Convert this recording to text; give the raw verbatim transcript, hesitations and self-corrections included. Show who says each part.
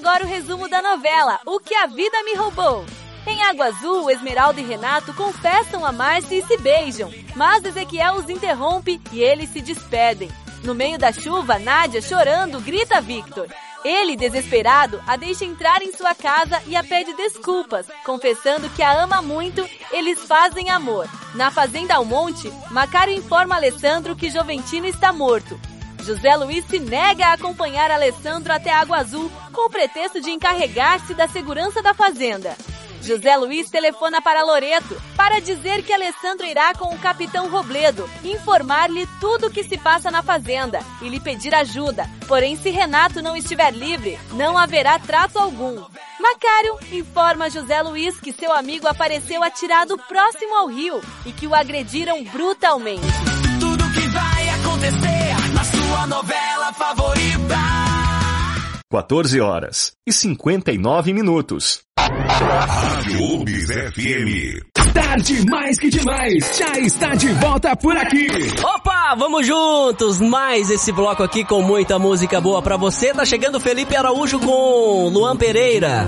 Speaker 1: agora o resumo da novela O que a Vida Me Roubou. Em Água Azul, Esmeralda e Renato confessam a Márcia e se beijam, mas Ezequiel os interrompe e eles se despedem. No meio da chuva, Nádia, chorando, grita a Victor. Ele, desesperado, a deixa entrar em sua casa e a pede desculpas, confessando que a ama muito, eles fazem amor. Na Fazenda Almonte, Macário informa Alessandro que Joventino está morto. José Luiz se nega a acompanhar Alessandro até Água Azul com o pretexto de encarregar-se da segurança da fazenda. José Luiz telefona para Loreto para dizer que Alessandro irá com o capitão Robledo informar-lhe tudo o que se passa na fazenda e lhe pedir ajuda. Porém, se Renato não estiver livre, não haverá trato algum. Macário informa José Luiz que seu amigo apareceu atirado próximo ao rio e que o agrediram brutalmente.
Speaker 2: Tudo que vai acontecer na sua novela favorita.
Speaker 3: quatorze horas e cinquenta e nove minutos.
Speaker 4: Rádio UBS F M.
Speaker 5: Tarde mais que demais, já está de volta por aqui.
Speaker 6: Opa, vamos juntos, mais esse bloco aqui com muita música boa pra você. Tá chegando Felipe Araújo com Luan Pereira.